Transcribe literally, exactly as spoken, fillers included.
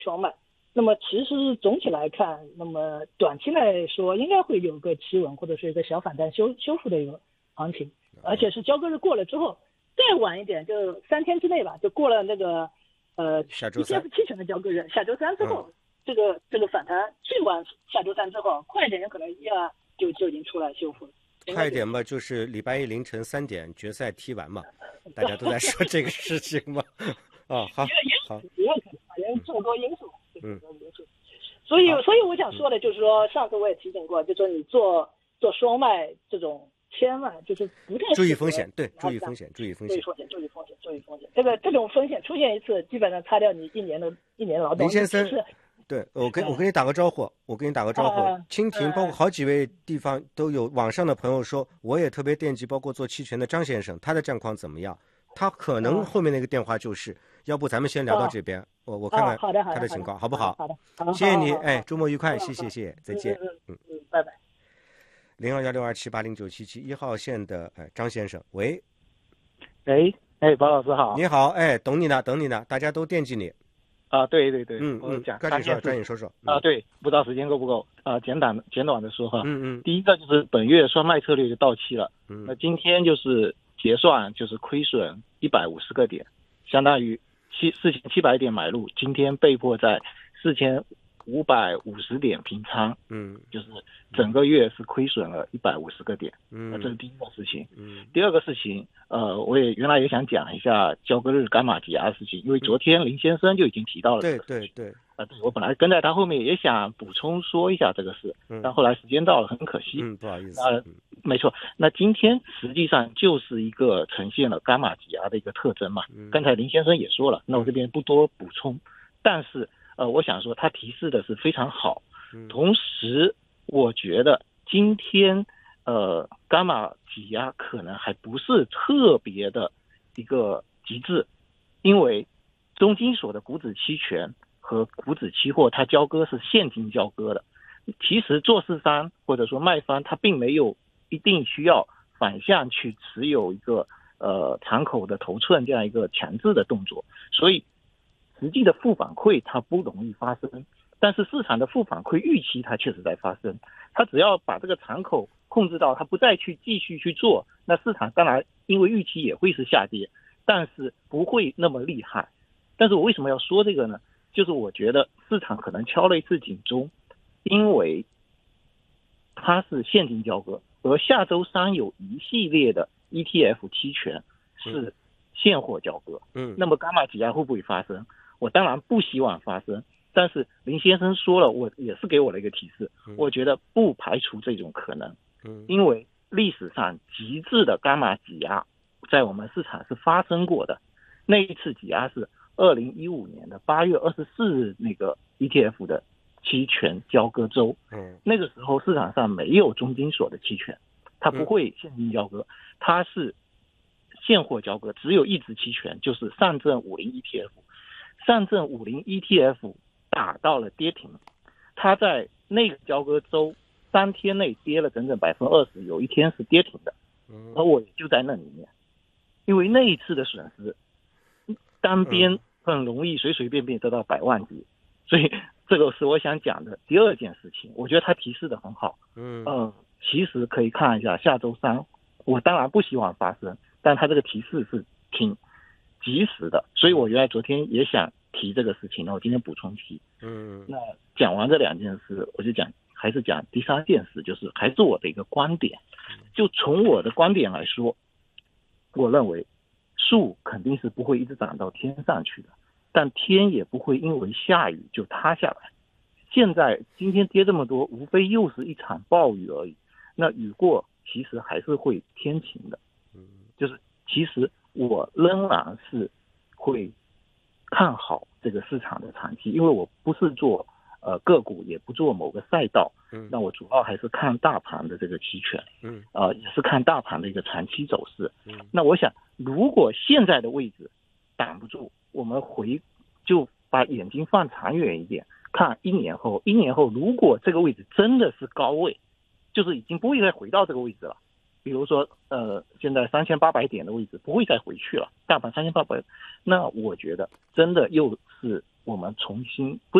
双卖。那么其实总体来看，那么短期来说应该会有个企稳或者是一个小反弹修修复的一个行情，而且是交割日过了之后，再晚一点就三天之内吧，就过了那个呃 E T F 期权的交割日，下周三之后，嗯、这个这个反弹最晚下周三之后，快一点有可能一二就就已经出来修复了。 快一点嘛，就是礼拜一凌晨三点决赛踢完嘛，大家都在说这个事情嘛。啊，好，好， 也有可能，因为这么多因素，嗯，所以所以我想说的就是说，上次我也提醒过，就是说你做做双卖这种，千万就是不太注意风险，对，注意风险，注意风险， 注意风险，注意风险，注意风险。这个这种风险出现一次，基本上擦掉你一年的一年劳动。 林先生，对我跟我跟你打个招呼，我跟你打个招呼。蜻蜓包括好几位地方都有网上的朋友说，我也特别惦记，包括做期权的张先生，他的战况怎么样？他可能后面那个电话就是，要不咱们先聊到这边，我我看看他的情况好不好？ 好的， 谢谢你，哎，周末愉快，谢谢谢谢，再见， 嗯嗯，拜拜。 零二幺六二七八零九七七一号线的哎张先生，喂， 哎哎，包老师好， 你好，哎，等你呢，等你呢，大家都惦记你。 啊，对对对， 嗯嗯， 讲赶紧说，赶紧说说啊，对，不知道时间够不够啊，简短简短的说哈， 嗯嗯， 第一个就是本月双卖策略就到期了， 嗯， 那今天就是结算就是亏损一百五十个点，相当于七四千七百点买入，今天被迫在四千五百五十点平仓， 嗯， 就是整个月是亏损了一百五十个点， 嗯， 那这是第一个事情， 嗯， 第二个事情，呃，我也原来也想讲一下交割日伽马挤压的事情，因为昨天林先生就已经提到了这个事情， 对对对， 啊、呃，对我本来跟在他后面也想补充说一下这个事， 嗯、 但后来时间到了，很可惜， 嗯，不好意思， 呃，没错，那今天实际上就是一个呈现了伽马挤压的一个特征嘛， 嗯、 刚才林先生也说了，那我这边不多补充，但是呃，我想说他提示的是非常好， 嗯、 同时我觉得今天呃伽马挤压可能还不是特别的一个极致，因为中金所的股指期权和股指期货它交割是现金交割的，其实做市商或者说卖方他并没有一定需要反向去持有一个呃敞口的头寸这样一个强制的动作，所以实际的负反馈它不容易发生，但是市场的负反馈预期它确实在发生，它只要把这个敞口控制到它不再去继续去做，那市场当然因为预期也会是下跌，但是不会那么厉害。但是我为什么要说这个呢？就是我觉得市场可能敲了一次警钟，因为它是现金交割，而下周三有一系列的 E T F 期权是现货交割， 嗯， 那么伽马挤压会不会发生？我当然不希望发生，但是林先生说了，我也是给我了一个提示，我觉得不排除这种可能， 嗯，因为历史上极致的伽马挤压在我们市场是发生过的，那一次挤压是二零一五年的八月二十四日那个 E T F 的期权交割周， 嗯， 那个时候市场上没有中金所的期权，它不会现金交割，它是现货交割，只有一只期权，就是上证五零 E T F。上证五零 E T F 打到了跌停，它在那个交割周三天内跌了整整百分之二十，有一天是跌停的，而我也就在那里面，因为那一次的损失，单边很容易随随便便得到百万级，所以这个是我想讲的第二件事情。我觉得他提示的很好， 嗯呃，其实可以看一下下周三，我当然不希望发生，但他这个提示是挺及时的，所以我原来昨天也想提这个事情，那我今天补充提。 嗯， 那讲完这两件事，我就讲还是讲第三件事，就是还是我的一个观点。就从我的观点来说，我认为树肯定是不会一直长到天上去的，但天也不会因为下雨就塌下来。现在今天跌这么多，无非又是一场暴雨而已。那雨过其实还是会天晴的，就是其实我仍然是会看好这个市场的长期，因为我不是做呃个股，也不做某个赛道， 嗯， 那我主要还是看大盘的这个期权， 嗯， 呃，也是看大盘的一个长期走势， 嗯， 那我想，如果现在的位置挡不住，我们回就把眼睛放长远一点，看一年后，一年后如果这个位置真的是高位，就是已经不会再回到这个位置了。比如说，呃，现在三千八百点的位置不会再回去了，大盘三千八百，那我觉得真的又是我们重新不